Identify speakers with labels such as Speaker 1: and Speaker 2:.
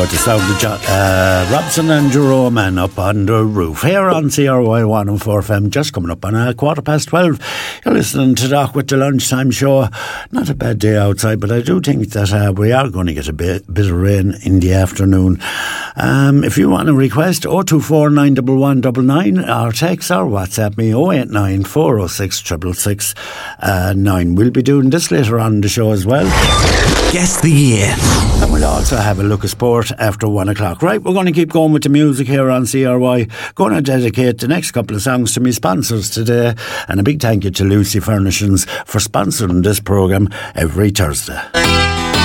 Speaker 1: The sound of Robson and Jerome and Up on the Roof here on CRY 104 FM, just coming up on 12:15. You're listening to Doc with the lunchtime show. Not a bad day outside, but I do think that we are going to get a bit of rain in the afternoon. If you want to request, 024 911 99 or text or WhatsApp me 089 406 666 9. We'll be doing this later on in the show as well.
Speaker 2: Guess the year.
Speaker 1: And we'll also have a look at sport after 1 o'clock. Right, we're going to keep going with the music here on CRY. Going to dedicate the next couple of songs to my sponsors today. And a big thank you to Lucy Furnishings for sponsoring this programme every Thursday.